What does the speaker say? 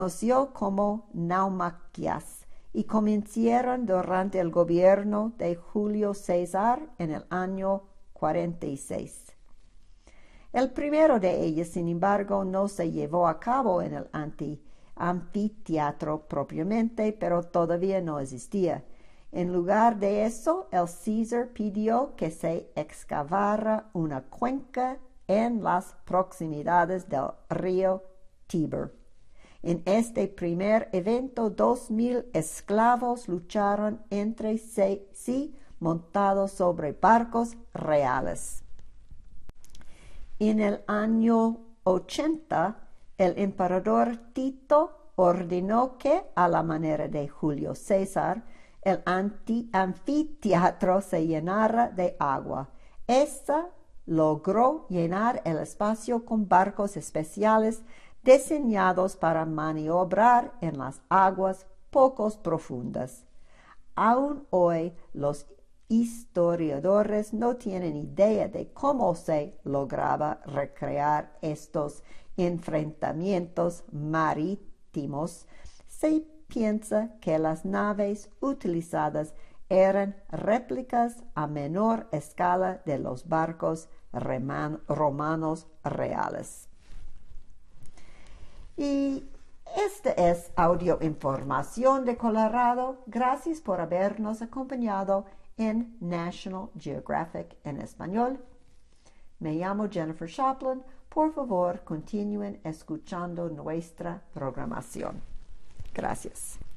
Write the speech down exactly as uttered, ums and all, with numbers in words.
conoció como naumaquias y comenzaron durante el gobierno de Julio César en el año cuarenta y seis. El primero de ellos, sin embargo, no se llevó a cabo en el anti anfiteatro propiamente, pero todavía no existía. En lugar de eso, el César pidió que se excavara una cuenca en las proximidades del río Tíber. En este primer evento, dos mil esclavos lucharon entre sí montados sobre barcos reales. En el año ochenta, el emperador Tito ordenó que, a la manera de Julio César, el anfiteatro se llenara de agua. Esta logró llenar el espacio con barcos especiales diseñados para maniobrar en las aguas poco profundas. Aún hoy, los historiadores no tienen idea de cómo se lograba recrear estos enfrentamientos marítimos. Se piensa que las naves utilizadas eran réplicas a menor escala de los barcos romanos reales. Y esta es Audio Información de Colorado. Gracias por habernos acompañado en National Geographic en español. Me llamo Jennifer Shopland. Por favor, continúen escuchando nuestra programación. Gracias.